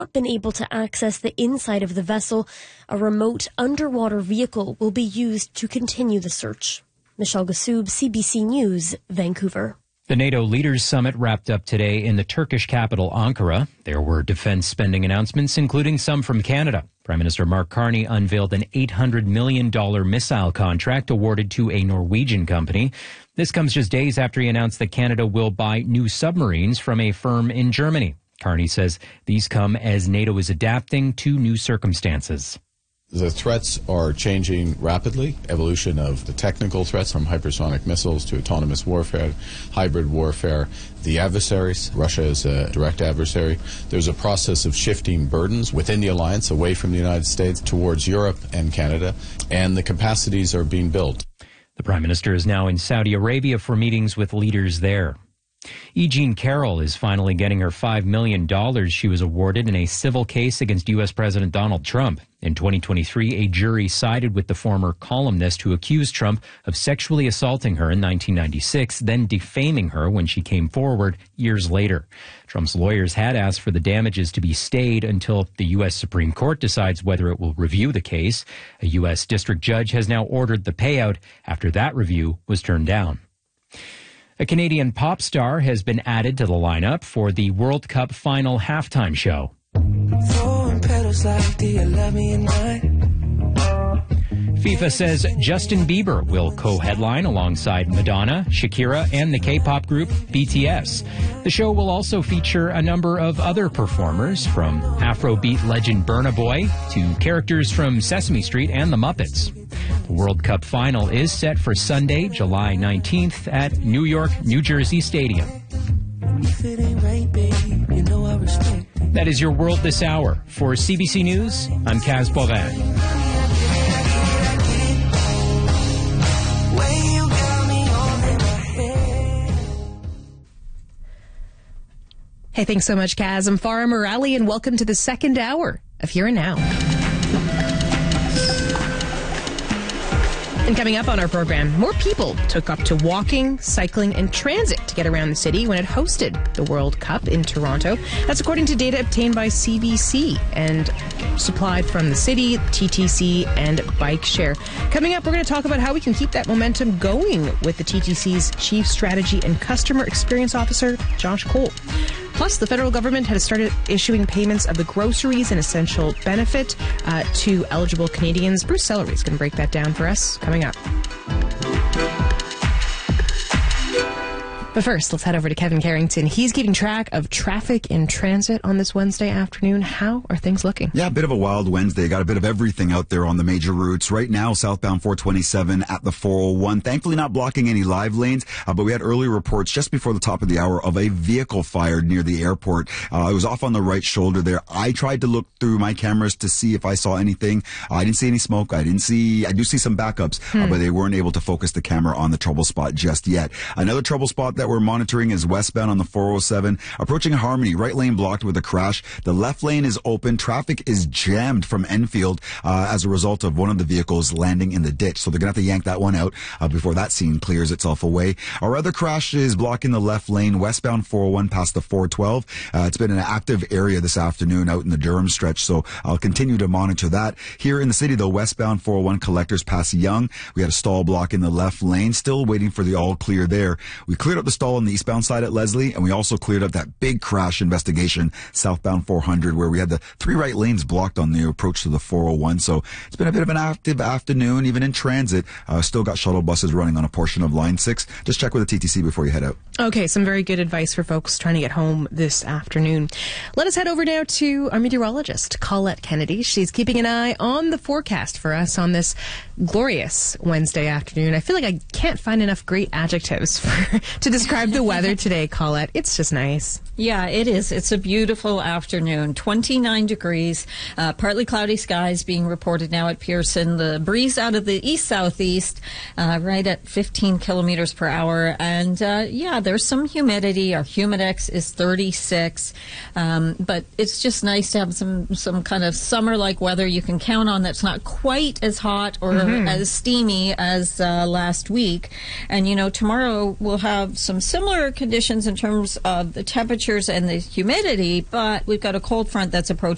not been able to access the inside of the vessel, a remote underwater vehicle will be used to continue the search. Michelle Gassoub, CBC News, Vancouver. The NATO Leaders Summit wrapped up today in the Turkish capital, Ankara. There were defense spending announcements, including some from Canada. Prime Minister Mark Carney unveiled an $800 million missile contract awarded to a Norwegian company. This comes just days after he announced that Canada will buy new submarines from a firm in Germany. Carney says these come as NATO is adapting to new circumstances. The threats are changing rapidly. Evolution of the technical threats from hypersonic missiles to autonomous warfare, hybrid warfare, the adversaries. Russia is a direct adversary. There's a process of shifting burdens within the alliance away from the United States towards Europe and Canada, and the capacities are being built. The Prime Minister is now in Saudi Arabia for meetings with leaders there. E. Jean Carroll is finally getting her $5 million she was awarded in a civil case against U.S. President Donald Trump. In 2023, a jury sided with the former columnist who accused Trump of sexually assaulting her in 1996, then defaming her when she came forward years later. Trump's lawyers had asked for the damages to be stayed until the U.S. Supreme Court decides whether it will review the case. A U.S. district judge has now ordered the payout after that review was turned down. A Canadian pop star has been added to the lineup for the World Cup final halftime show. FIFA says Justin Bieber will co-headline alongside Madonna, Shakira, and the K-pop group BTS. The show will also feature a number of other performers, from Afrobeat legend Burna Boy to characters from Sesame Street and the Muppets. The World Cup final is set for Sunday, July 19th at New York, New Jersey Stadium. That is your World This Hour. For CBC News, I'm Kaz Boivin. Hey, thanks so much, Kaz. I'm Farah Morali, and welcome to the second hour of Here and Now. And coming up on our program, more people took up to walking, cycling, and transit to get around the city when it hosted the World Cup in Toronto. That's according to data obtained by CBC and supplied from the city, TTC, and Bike Share. Coming up, we're going to talk about how we can keep that momentum going with the TTC's Chief Strategy and Customer Experience Officer, Josh Cole. Plus, the federal government has started issuing payments of the groceries and essential benefit to eligible Canadians. Bruce Sellery is going to break that down for us coming up. But first, let's head over to Kevin Carrington. He's keeping track of traffic in transit on this Wednesday afternoon. How are things looking? Yeah, a bit of a wild Wednesday. Got a bit of everything out there on the major routes. Right now, southbound 427 at the 401. Thankfully not blocking any live lanes, but we had early reports just before the top of the hour of a vehicle fired near the airport. It was off on the right shoulder there. I tried to look through my cameras to see if I saw anything. I didn't see any smoke. I do see some backups, but they weren't able to focus the camera on the trouble spot just yet. Another trouble spot that we're monitoring is westbound on the 407, approaching Harmony, right lane blocked with a crash. The left lane is open. Traffic is jammed from Enfield as a result of one of the vehicles landing in the ditch. So they're going to have to yank that one out before that scene clears itself away. Our other crash is blocking the left lane, westbound 401 past the 412. It's been an active area this afternoon out in the Durham stretch, so I'll continue to monitor that. Here in the city, though, westbound 401 collectors past Yonge. We had a stall block in the left lane, still waiting for the all clear there. We cleared up the stall on the eastbound side at Leslie, and we also cleared up that big crash investigation southbound 400 where we had the three right lanes blocked on the approach to the 401. So it's been a bit of an active afternoon, even in transit. Still got shuttle buses running on a portion of Line 6. Just check with the TTC before you head out. Okay, some very good advice for folks trying to get home this afternoon. Let us head over now to our meteorologist, Colette Kennedy. She's keeping an eye on the forecast for us on this glorious Wednesday afternoon. I feel like I can't find enough great adjectives to describe the weather today, Colette. It's just nice. Yeah, it is. It's a beautiful afternoon. 29 degrees, partly cloudy skies being reported now at Pearson. The breeze out of the east-southeast, right at 15 kilometers per hour. And there's some humidity. Our humidex is 36. But it's just nice to have some kind of summer-like weather you can count on that's not quite as hot or as steamy as last week. And, tomorrow we'll have some similar conditions in terms of the temperatures and the humidity, but we've got a cold front that's approaching